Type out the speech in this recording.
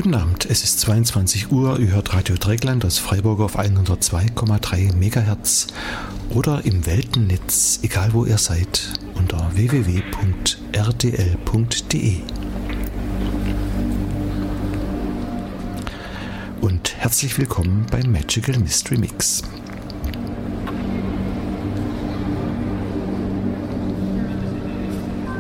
Guten Abend, es ist 22 Uhr, ihr hört Radio Dreieckland aus Freiburg auf 102,3 MHz oder im Weltennetz, egal wo ihr seid, unter www.rdl.de. Und herzlich willkommen beim Magical Mystery Mix.